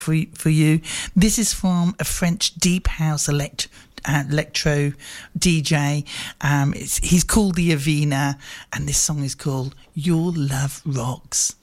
for you. This is from a French deep house electro DJ. He's called the Avena, and this song is called Your Love Rocks.